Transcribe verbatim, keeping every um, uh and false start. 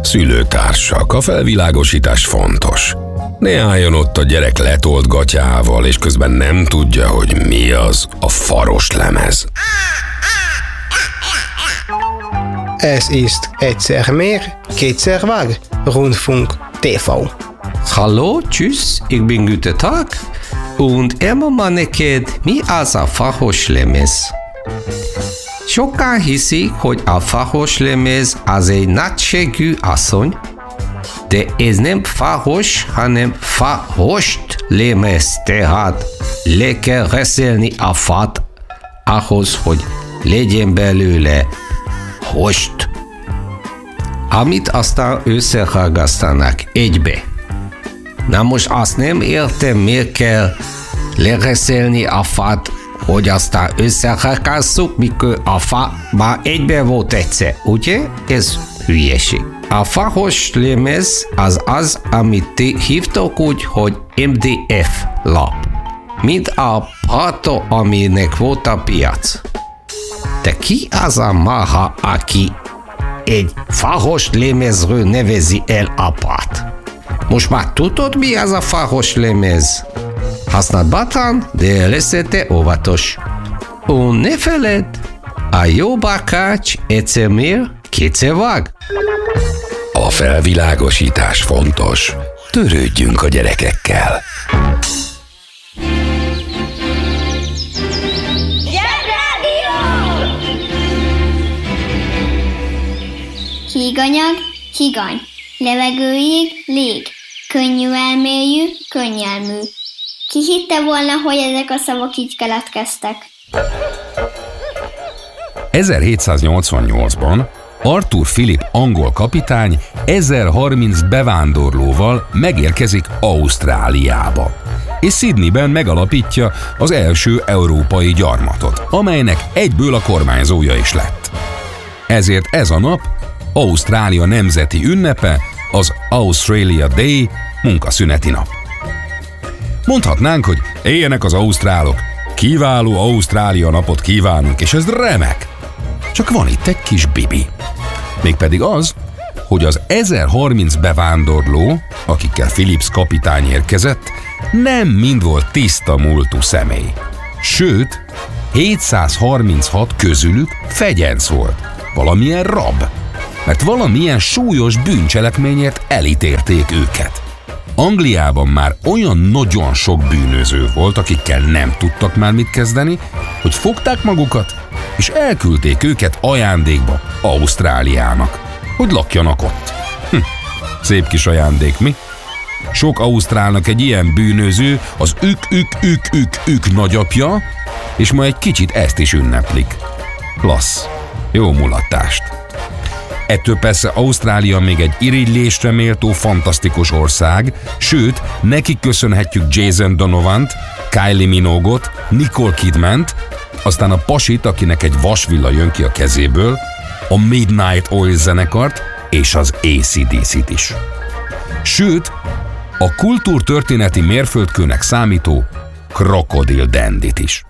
Szülőtársak, a felvilágosítás fontos. Ne álljon ott a gyerek letolt gatyával, és közben nem tudja, hogy mi az a faros lemez. Ez ist egyszer mehr, kétszer vág, Rundfunk té vé. Hallo, tschüss, ich bin Gute Tag und elmondom neked, mi az a faros lemez. Sokan hiszik, hogy a faros lemez az egy nagységű asszony, de ez nem faros, hanem farost lemez, tehát le kell reszelni a fát ahhoz, hogy legyen belőle host, amit aztán összehallgasztanak egybe. Na most azt nem értem, miért kell lereszelni a fát, hogy aztán összehallgasszuk, mikor a fa már egybe volt egyszer, ugye? Ez hülyeség. A faros lemez az az, amit ti hívtok úgy, hogy em dé ef lap. Mint a Prato, aminek volt a piac. De ki az a maha, aki egy faros lemezről nevezi el apát? Most már tudod, mi az a faros lemez? Használd bátran, de leszete óvatos. Und ne feled, a jó bakács egyszer mér, kétszer vág. A felvilágosítás fontos. Törődjünk a gyerekekkel. Híganyag, higany, levegőjég, lég, könnyű elmélyű, könnyelmű. Ki hitte volna, hogy ezek a szavak így keletkeztek? ezerhétszáznyolcvannyolcban Arthur Phillip angol kapitány ezerharminc bevándorlóval megérkezik Ausztráliába, és Sydneyben megalapítja az első európai gyarmatot, amelynek egyből a kormányzója is lett. Ezért ez a nap Ausztrália nemzeti ünnepe, az Australia Day, munkaszüneti nap. Mondhatnánk, hogy éljenek az ausztrálok, kiváló Ausztrália napot kívánunk, és ez remek. Csak van itt egy kis bibi. Mégpedig az, hogy az ezerharminc bevándorló, akikkel Phillips kapitány érkezett, nem mind volt tiszta múltú személy. Sőt, hétszázharminchat közülük fegyenc volt, valamilyen rab, mert valamilyen súlyos bűncselekményért elítélték őket. Angliában már olyan nagyon sok bűnöző volt, akikkel nem tudtak már mit kezdeni, hogy fogták magukat, és elküldték őket ajándékba Ausztráliának, hogy lakjanak ott. Hm, szép kis ajándék, mi? Sok ausztrálnak egy ilyen bűnöző az ük-ük-ük-ük-ük nagyapja, és ma egy kicsit ezt is ünneplik. Klassz, jó mulatást. Ettől persze Ausztrália még egy irigylésre méltó fantasztikus ország, sőt, nekik köszönhetjük Jason Donovant, Kylie Minogue-ot, Nicole Kidmant, aztán a pasit, akinek egy vasvilla jön ki a kezéből, a Midnight Oil zenekart és az á cé dé cét is. Sőt, a kultúrtörténeti mérföldkőnek számító Crocodile Dandyt is.